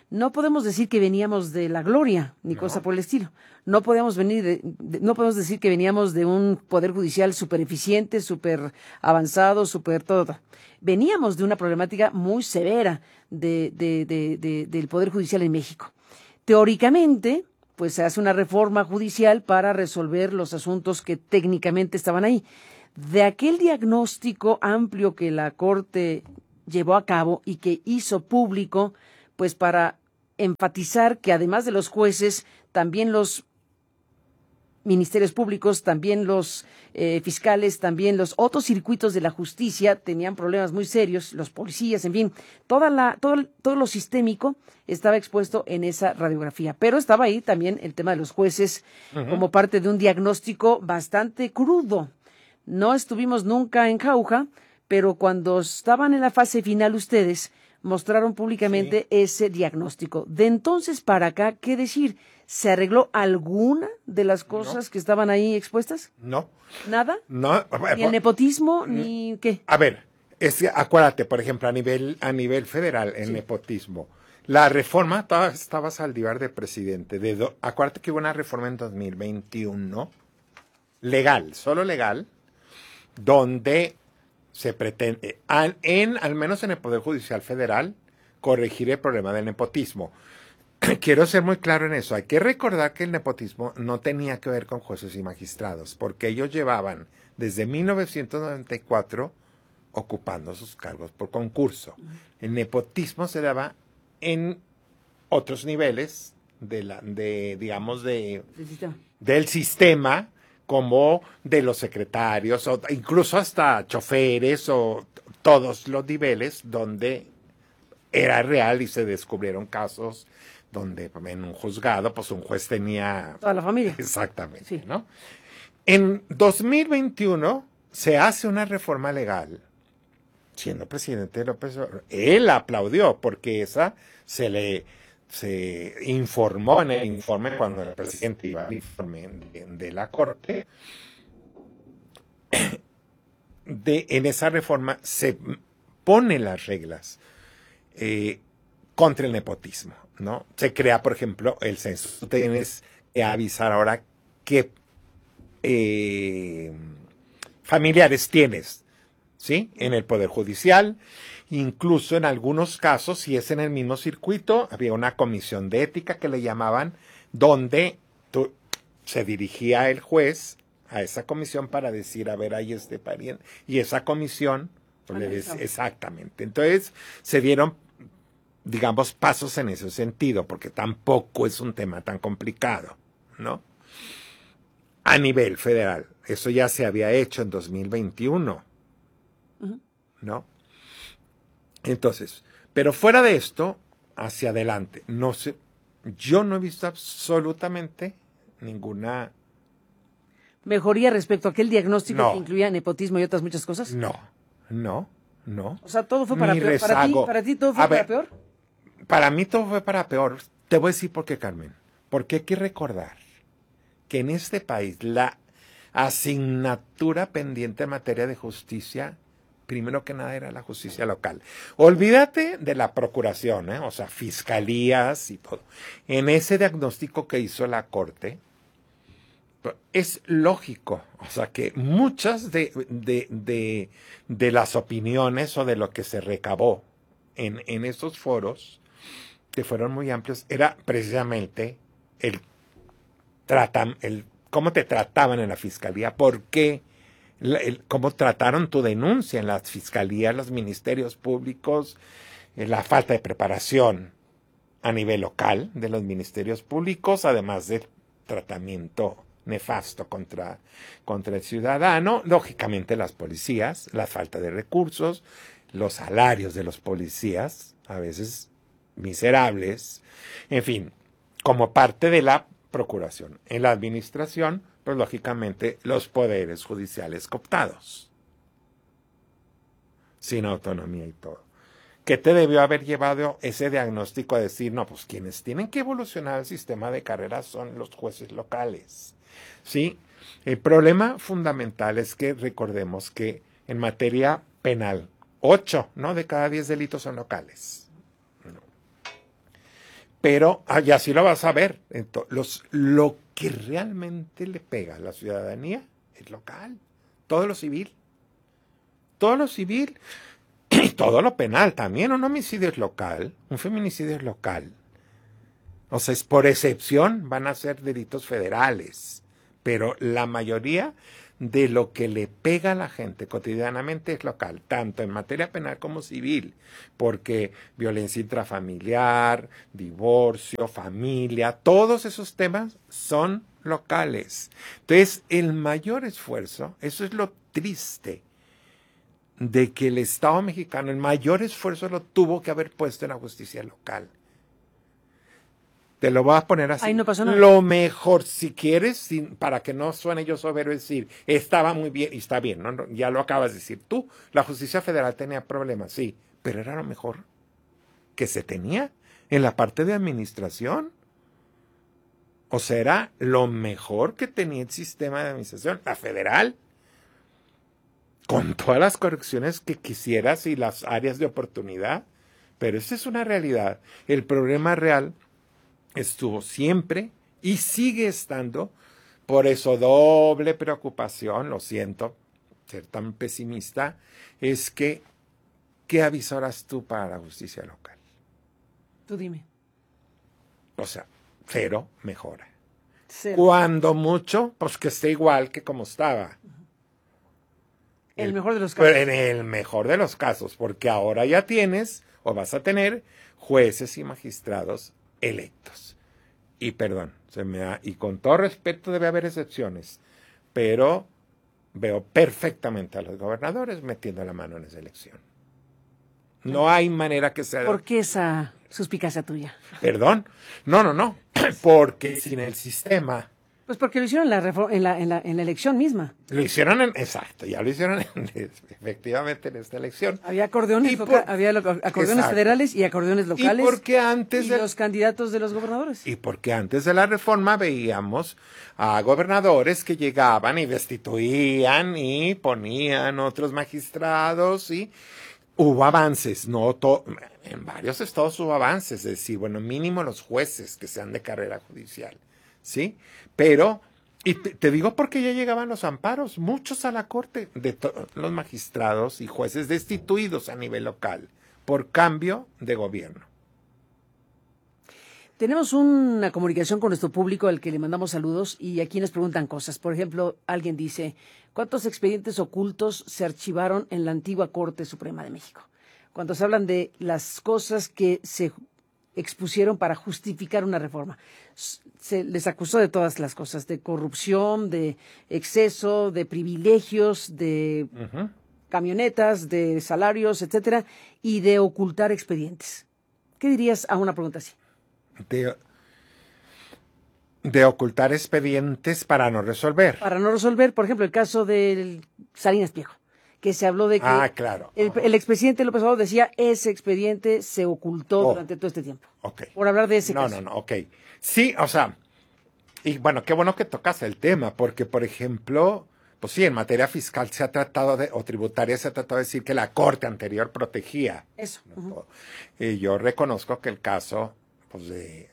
no podemos decir que veníamos de la gloria, ni cosa por el estilo. No podemos no podemos decir que veníamos de un poder judicial súper eficiente, súper avanzado, súper todo. Veníamos de una problemática muy severa del poder judicial en México. Teóricamente, pues se hace una reforma judicial para resolver los asuntos que técnicamente estaban ahí. De aquel diagnóstico amplio que la Corte llevó a cabo y que hizo público, pues para enfatizar que además de los jueces, también los ministerios públicos, también los fiscales, también los otros circuitos de la justicia tenían problemas muy serios, los policías, en fin, todo lo sistémico estaba expuesto en esa radiografía. Pero estaba ahí también el tema de los jueces como parte de un diagnóstico bastante crudo. No estuvimos nunca en jauja, pero cuando estaban en la fase final ustedes mostraron públicamente ese diagnóstico. De entonces para acá, ¿qué decir? ¿Se arregló alguna de las cosas que estaban ahí expuestas? No. ¿Nada? No. ¿Ni el nepotismo, ni qué? A ver, acuérdate, por ejemplo, a nivel federal, el nepotismo. La reforma, estaba Saldívar de presidente. Acuérdate que hubo una reforma en 2021, legal, solo legal, donde se pretende, al menos en el Poder Judicial Federal, corregir el problema del nepotismo. Quiero ser muy claro en eso. Hay que recordar que el nepotismo no tenía que ver con jueces y magistrados, porque ellos llevaban desde 1994 ocupando sus cargos por concurso. El nepotismo se daba en otros niveles del sistema, como de los secretarios, o incluso hasta choferes, o todos los niveles donde era real y se descubrieron casos donde en un juzgado, pues un juez tenía... Toda la familia. Exactamente, sí. ¿no? En 2021 se hace una reforma legal, siendo presidente López Obrador. Él aplaudió, porque esa se informó en el informe cuando el presidente iba al informe de la Corte. En esa reforma se ponen las reglas contra el nepotismo, ¿no? Se crea, por ejemplo, el censo. Tú tienes que avisar ahora qué familiares tienes, ¿sí? En el Poder Judicial. Incluso en algunos casos, si es en el mismo circuito, había una comisión de ética que le llamaban, donde se dirigía el juez a esa comisión para decir, a ver, ahí este pariente. Y esa comisión, exactamente. Entonces, se dieron, digamos, pasos en ese sentido, porque tampoco es un tema tan complicado, ¿no? A nivel federal. Eso ya se había hecho en 2021, ¿no? Entonces, pero fuera de esto, hacia adelante, yo no he visto absolutamente ninguna mejoría respecto a aquel diagnóstico que incluía nepotismo y otras muchas cosas. No. O sea, todo fue para peor. ¿Para ti todo fue para peor? Para mí todo fue para peor. Te voy a decir por qué, Carmen. Porque hay que recordar que en este país la asignatura pendiente en materia de justicia, primero que nada, era la justicia local. Olvídate de la procuración, o sea, fiscalías y todo. En ese diagnóstico que hizo la Corte, es lógico, o sea, que muchas de las opiniones o de lo que se recabó en esos foros, que fueron muy amplios, era precisamente el cómo te trataban en la fiscalía, por qué, cómo trataron tu denuncia en las fiscalías, los ministerios públicos, la falta de preparación a nivel local de los ministerios públicos, además del tratamiento nefasto contra el ciudadano, lógicamente las policías, la falta de recursos, los salarios de los policías, a veces miserables, en fin, como parte de la procuración. En la administración, pues lógicamente los poderes judiciales cooptados, sin autonomía y todo. ¿Qué te debió haber llevado ese diagnóstico a decir, no, pues quienes tienen que evolucionar el sistema de carreras son los jueces locales? Sí, el problema fundamental es que recordemos que en materia penal, 8, ¿no?, de cada 10 delitos son locales. Pero y así lo vas a ver. Lo que realmente le pega a la ciudadanía es local. Todo lo civil. Todo lo civil y todo lo penal también. Un homicidio es local, un feminicidio es local. O sea, es por excepción van a ser delitos federales. Pero la mayoría de lo que le pega a la gente cotidianamente es local, tanto en materia penal como civil, porque violencia intrafamiliar, divorcio, familia, todos esos temas son locales. Entonces, el mayor esfuerzo, eso es lo triste, de que el Estado mexicano, el mayor esfuerzo lo tuvo que haber puesto en la justicia local. Te lo voy a poner así. Ahí no pasó nada. Lo mejor, si quieres, para que no suene yo soberbio, decir, estaba muy bien, y está bien, ¿no? Ya lo acabas de decir tú, la justicia federal tenía problemas, sí, pero era lo mejor que se tenía en la parte de administración. O sea, era lo mejor que tenía el sistema de administración, la federal, con todas las correcciones que quisieras y las áreas de oportunidad. Pero esa es una realidad. El problema real estuvo siempre y sigue estando, por eso doble preocupación, lo siento, ser tan pesimista, es que, ¿qué avisoras tú para la justicia local? Tú dime. O sea, cero mejora. Cero. Cuando mucho, pues que esté igual que como estaba. El mejor de los casos. Pero en el mejor de los casos, porque ahora ya tienes o vas a tener jueces y magistrados electos. Y perdón, y con todo respeto debe haber excepciones, pero veo perfectamente a los gobernadores metiendo la mano en esa elección. No hay manera que sea... ¿Por qué esa suspicacia tuya? Perdón, no, porque sin el sistema... Pues porque lo hicieron en la elección misma. Lo hicieron exacto, ya lo hicieron efectivamente en esta elección. Había acordeones, acordeones federales y acordeones locales. Y porque antes de los candidatos de los gobernadores. Y porque antes de la reforma veíamos a gobernadores que llegaban y destituían y ponían otros magistrados y hubo avances, en varios estados hubo avances, es decir, bueno, mínimo los jueces que sean de carrera judicial. ¿Sí? Pero, y te digo porque ya llegaban los amparos, muchos a la corte, de los magistrados y jueces destituidos a nivel local por cambio de gobierno. Tenemos una comunicación con nuestro público al que le mandamos saludos y aquí nos preguntan cosas. Por ejemplo, alguien dice, ¿cuántos expedientes ocultos se archivaron en la antigua Corte Suprema de México? Cuando se hablan de las cosas que se expusieron para justificar una reforma. Se les acusó de todas las cosas, de corrupción, de exceso, de privilegios, de camionetas, de salarios, etcétera, y de ocultar expedientes. ¿Qué dirías a una pregunta así? De ocultar expedientes para no resolver. Para no resolver, por ejemplo, el caso del Salinas Pliego, que se habló de que claro. el expresidente López Obrador decía ese expediente se ocultó durante todo este tiempo. Okay. Por hablar de ese caso. No, ok. Sí, o sea, y bueno, qué bueno que tocas el tema, porque, por ejemplo, pues sí, en materia fiscal se ha tratado o tributaria se ha tratado de decir que la Corte anterior protegía. Eso. Yo reconozco que el caso, pues,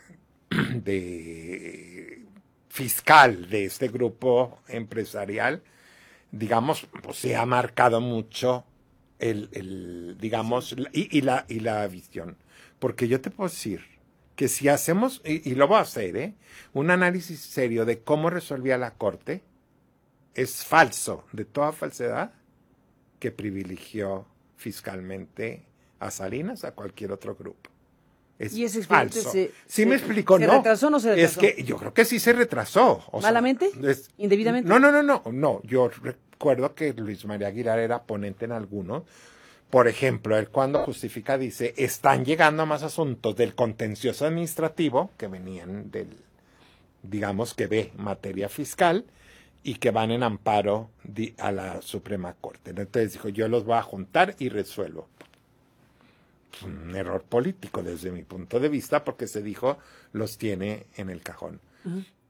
de fiscal de este grupo empresarial, digamos, pues se ha marcado mucho digamos, y la visión. Porque yo te puedo decir que si hacemos, y lo voy a hacer, un análisis serio de cómo resolvía la Corte, es falso, de toda falsedad, que privilegió fiscalmente a Salinas, a cualquier otro grupo. ¿Y ese falso. ¿Sí me explicó? ¿Se retrasó o no se retrasó? Es que yo creo que sí se retrasó. ¿Malamente? ¿Indebidamente? No. Yo recuerdo que Luis María Aguilar era ponente en alguno. Por ejemplo, él cuando justifica dice, están llegando más asuntos del contencioso administrativo, que venían digamos que de materia fiscal, y que van en amparo a la Suprema Corte. Entonces dijo, yo los voy a juntar y resuelvo. Un error político desde mi punto de vista, porque se dijo, los tiene en el cajón.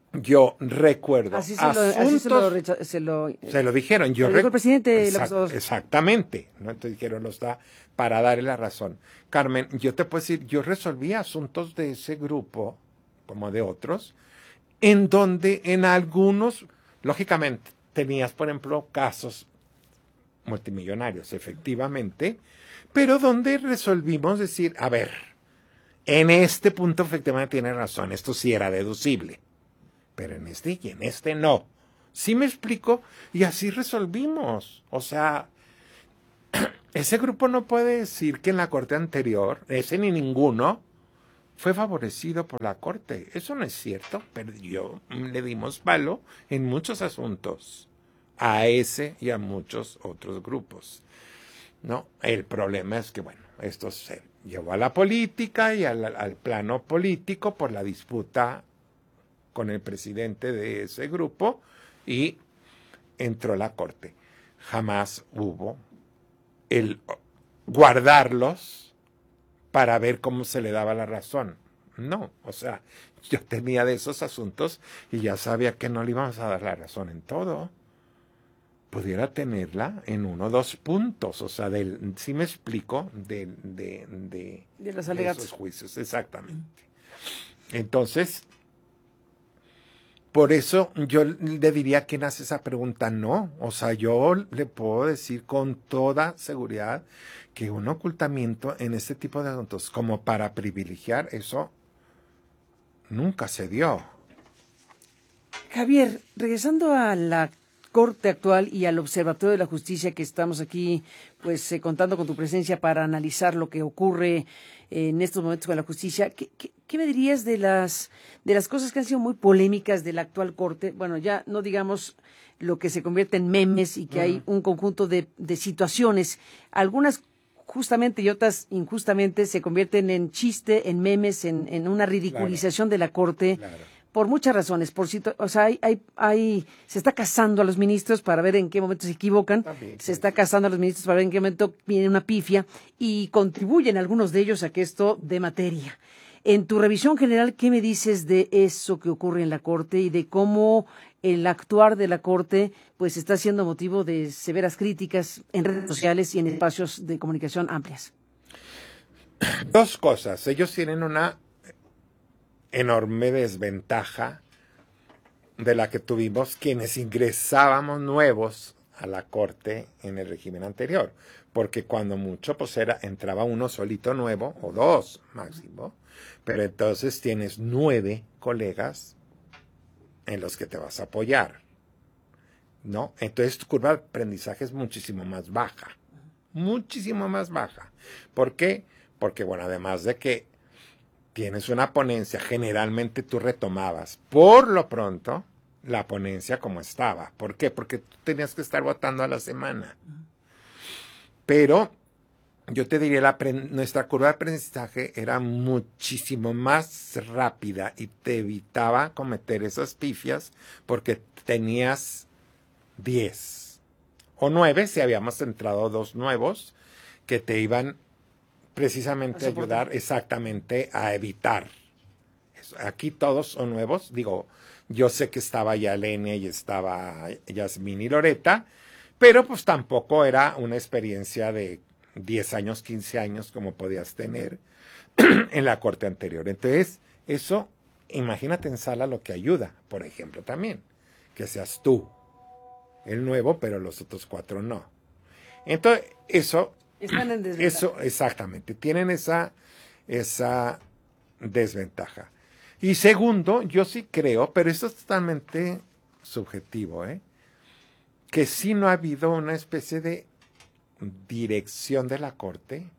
yo recuerdo Así asuntos, se lo se lo dijeron. Yo lo dijo el presidente López Obrador. Exactamente, ¿no? Entonces dijeron, lo está para darle la razón. Carmen, yo te puedo decir, yo resolví asuntos de ese grupo, como de otros, en donde en algunos, lógicamente, tenías, por ejemplo, casos multimillonarios, efectivamente, pero donde resolvimos decir, a ver, en este punto efectivamente tiene razón, esto sí era deducible, pero en este y en este no. ¿Sí me explico? Y así resolvimos. O sea, ese grupo no puede decir que en la corte anterior, ese ni ninguno, fue favorecido por la corte. Eso no es cierto, pero le dimos palo en muchos asuntos a ese y a muchos otros grupos. ¿No? El problema es que, bueno, esto se llevó a la política y al plano político por la disputa con el presidente de ese grupo y entró la corte. Jamás hubo el guardarlos para ver cómo se le daba la razón. No, o sea, yo tenía de esos asuntos y ya sabía que no le íbamos a dar la razón en todo. Pudiera tenerla en 1 o 2 puntos, o sea, si me explico, de los alegatos. Esos juicios, exactamente. Entonces, por eso yo le diría que nace esa pregunta, no, o sea, yo le puedo decir con toda seguridad que un ocultamiento en este tipo de asuntos, como para privilegiar, eso nunca se dio. Javier, regresando a la Corte actual y al Observatorio de la Justicia, que estamos aquí pues contando con tu presencia para analizar lo que ocurre en estos momentos con la justicia, ¿qué me dirías de las cosas que han sido muy polémicas de la actual Corte? Bueno, ya no digamos lo que se convierte en memes y que hay un conjunto de situaciones, algunas justamente y otras injustamente se convierten en chiste, en memes, en una ridiculización de la Corte. Claro. Por muchas razones, o sea, se está cazando a los ministros para ver en qué momento se equivocan, se está cazando a los ministros para ver en qué momento viene una pifia y contribuyen algunos de ellos a que esto dé materia. En tu revisión general, ¿qué me dices de eso que ocurre en la Corte y de cómo el actuar de la Corte pues está siendo motivo de severas críticas en redes sociales y en espacios de comunicación amplias? 2 cosas. Ellos tienen una enorme desventaja de la que tuvimos quienes ingresábamos nuevos a la corte en el régimen anterior, porque cuando mucho pues entraba uno solito nuevo o 2 máximo, pero entonces tienes 9 colegas en los que te vas a apoyar, ¿no? Entonces tu curva de aprendizaje es muchísimo más baja. ¿Por qué? Porque, bueno, además de que tienes una ponencia, generalmente tú retomabas, por lo pronto, la ponencia como estaba. ¿Por qué? Porque tú tenías que estar votando a la semana. Pero yo te diría, nuestra curva de aprendizaje era muchísimo más rápida y te evitaba cometer esas pifias porque tenías 10 o 9, si habíamos entrado 2 nuevos, que te iban precisamente ayudar exactamente a evitar. Aquí todos son nuevos. Digo, yo sé que estaba ya Lenia y estaba Yasmín y Loreta, pero pues tampoco era una experiencia de 10 años, 15 años como podías tener en la corte anterior. Entonces, eso, imagínate en sala lo que ayuda, por ejemplo, también, que seas tú el nuevo, pero los otros 4 no. Entonces, eso... Están en desventaja. Eso, exactamente, tienen esa desventaja. Y segundo, yo sí creo, pero esto es totalmente subjetivo, que sí no ha habido una especie de dirección de la Corte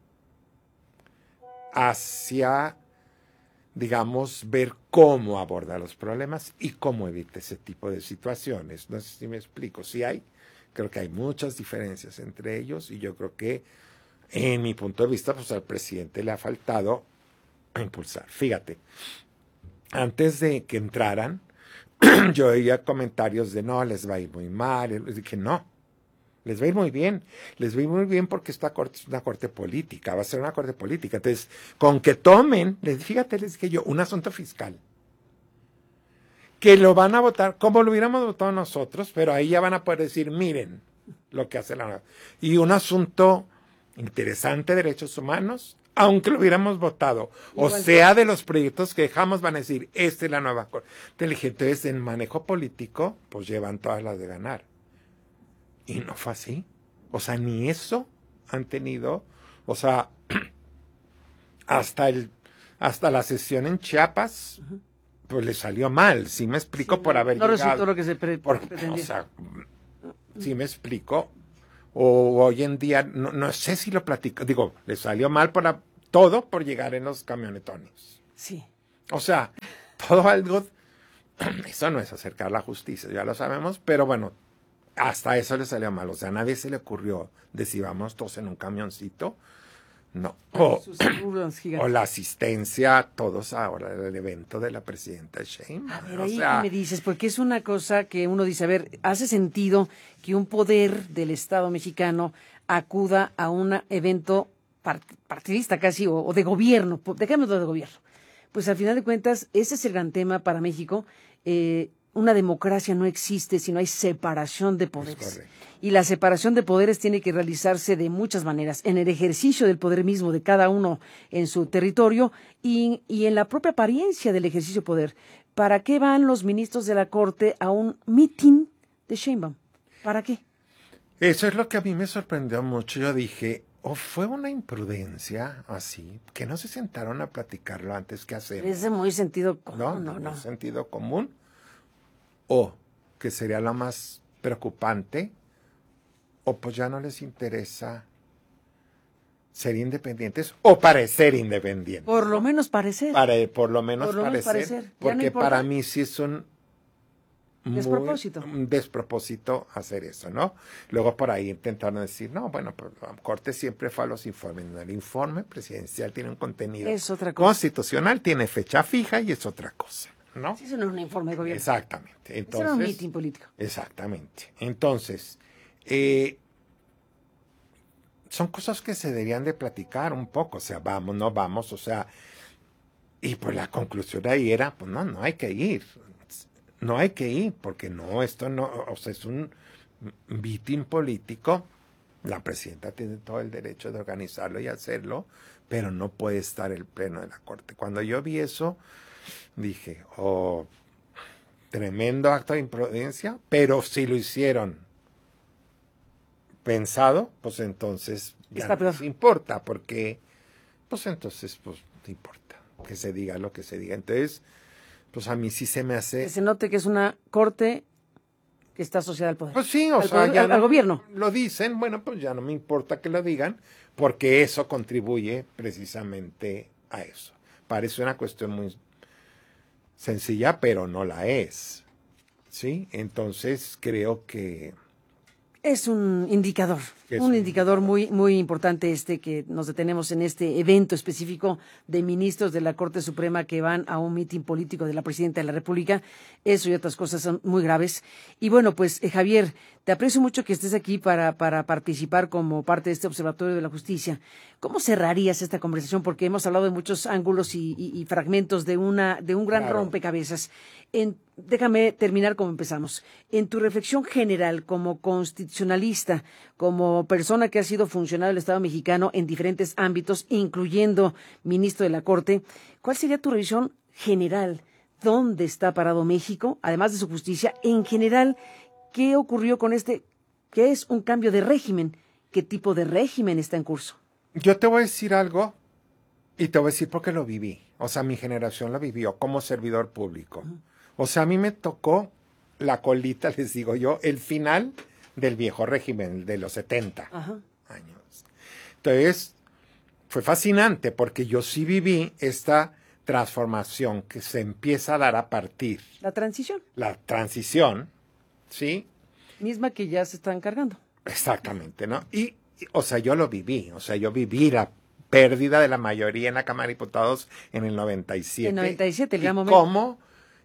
hacia, digamos, ver cómo aborda los problemas y cómo evita ese tipo de situaciones. No sé si me explico. Sí creo que hay muchas diferencias entre ellos y yo creo que en mi punto de vista, pues al presidente le ha faltado impulsar. Fíjate, antes de que entraran, yo oía comentarios de no, les va a ir muy mal. Les dije, no, les va a ir muy bien. Les va a ir muy bien porque esta corte es una corte política, va a ser una corte política. Entonces, con que tomen, fíjate, les dije yo, un asunto fiscal. que lo van a votar como lo hubiéramos votado nosotros, pero ahí ya van a poder decir, miren lo que hace la nueva. Y un asunto interesante, derechos humanos, aunque lo hubiéramos votado, o sea, de los proyectos que dejamos, van a decir, esta es la nueva corte. Entonces, en manejo político, pues llevan todas las de ganar. Y no fue así. O sea, ni eso han tenido, o sea, hasta la sesión en Chiapas, pues le salió mal, ¿sí me explico? Sí, por haber no llegado. resultó lo que se pretendía. O sea, ¿sí me explico? O hoy en día, no sé si lo platico, digo, le salió mal todo por llegar en los camionetones. Sí. O sea, todo algo, eso no es acercar la justicia, ya lo sabemos, pero bueno, hasta eso le salió mal. O sea, a nadie se le ocurrió decir, vamos todos en un camioncito. No. O la asistencia, todos ahora, el evento de la presidenta Sheinbaum. A ver, ahí me dices, porque es una cosa que uno dice, a ver, hace sentido que un poder del Estado mexicano acuda a un evento partidista casi, o de gobierno, dejémoslo de gobierno. Pues al final de cuentas, ese es el gran tema para México. Una democracia no existe si no hay separación de poderes. Y la separación de poderes tiene que realizarse de muchas maneras, en el ejercicio del poder mismo de cada uno en su territorio y en la propia apariencia del ejercicio de poder. ¿Para qué van los ministros de la Corte a un mitin de Sheinbaum? ¿Para qué? Eso es lo que a mí me sorprendió mucho. Yo dije, fue una imprudencia así, que no se sentaron a platicarlo antes que hacer. Es de muy sentido común, no. Sentido común. O, que sería lo más preocupante, o pues ya no les interesa ser independientes o parecer independientes. Por lo menos parecer. Por lo menos parecer. Porque no para mí sí es un despropósito hacer eso, ¿no? Luego por ahí intentaron decir, no, bueno, pues la Corte siempre fue a los informes. El informe presidencial tiene un contenido constitucional, tiene fecha fija y es otra cosa, ¿no? Sí, eso no es un informe de gobierno. Exactamente. Entonces, eso no es un mitin político. Exactamente. Entonces, son cosas que se deberían de platicar un poco, o sea, vamos, no vamos, o sea, y pues la conclusión de ahí era, pues no hay que ir, porque no, esto no, o sea, es un mitin político, la presidenta tiene todo el derecho de organizarlo y hacerlo, pero no puede estar el pleno de la Corte. Cuando yo vi eso, dije, tremendo acto de imprudencia, pero si lo hicieron pensado, pues entonces ya no les importa, porque pues entonces pues no importa que se diga lo que se diga. Entonces, pues a mí sí se me hace... Que se note que es una corte que está asociada al poder. Pues sí, o sea, ya al gobierno. Lo dicen, bueno, pues ya no me importa que lo digan, porque eso contribuye precisamente a eso. Parece una cuestión muy sencilla, pero no la es. ¿Sí? Entonces creo que... Es un indicador, indicador muy, muy importante que nos detenemos en este evento específico de ministros de la Corte Suprema que van a un mitin político de la Presidenta de la República. Eso y otras cosas son muy graves. Y bueno, pues Javier, te aprecio mucho que estés aquí para participar como parte de este Observatorio de la Justicia. ¿Cómo cerrarías esta conversación? Porque hemos hablado de muchos ángulos y fragmentos de un gran rompecabezas. Déjame terminar como empezamos. En tu reflexión general como constitucionalista, como persona que ha sido funcionario del Estado mexicano en diferentes ámbitos, incluyendo ministro de la Corte, ¿cuál sería tu revisión general? ¿Dónde está parado México, además de su justicia? En general, ¿qué ocurrió con qué es un cambio de régimen? ¿Qué tipo de régimen está en curso? Yo te voy a decir algo y te voy a decir porque lo viví. O sea, mi generación lo vivió como servidor público. O sea, a mí me tocó la colita, les digo yo, el final del viejo régimen, de los 70 años. Entonces, fue fascinante porque yo sí viví esta transformación que se empieza a dar a partir. La transición. La transición, ¿sí? Misma que ya se está encargando. Exactamente, ¿no? Y, o sea, yo lo viví. O sea, yo viví la pérdida de la mayoría en la Cámara de Diputados en el 97. En 97, el gran momento. ¿Cómo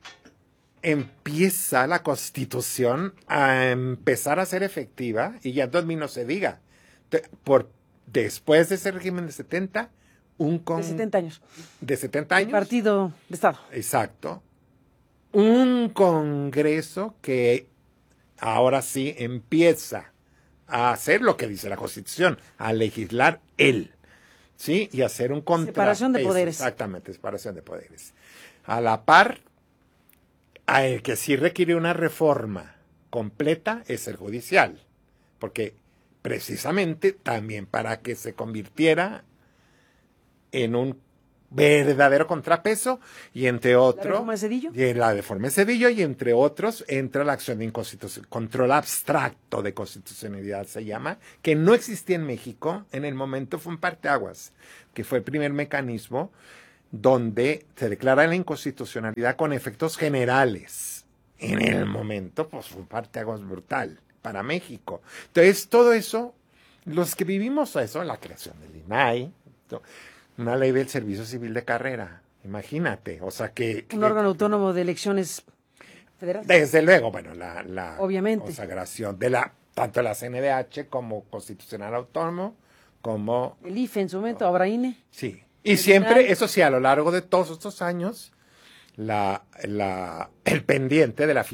empieza la Constitución a empezar a ser efectiva? Y ya en 2000 no se diga. Después de ese régimen de 70, de 70 años. De 70 años. El partido de Estado. Exacto. un Congreso que ahora sí empieza a hacer lo que dice la Constitución, a legislar él, ¿sí? Y hacer un contrapeso. Separación de poderes. Exactamente, separación de poderes. A la par, el que sí requiere una reforma completa es el judicial, porque precisamente también para que se convirtiera en un verdadero contrapeso, y entre otros... ¿La reforma de Zedillo? La reforma de Zedillo, y entre otros entra la acción de inconstitucionalidad, control abstracto de constitucionalidad se llama, que no existía en México, en el momento fue un parteaguas, que fue el primer mecanismo donde se declara la inconstitucionalidad con efectos generales. En el momento, pues fue un parteaguas brutal para México. Entonces, todo eso, los que vivimos eso, la creación del INAI, una ley del servicio civil de carrera, imagínate, o sea que... Un órgano autónomo de elecciones federales. Desde luego, bueno, la obviamente consagración de tanto la CNDH como Constitucional Autónomo, como... El IFE en su momento, ahora INE. Sí, y siempre, eso sí, a lo largo de todos estos años, el pendiente de la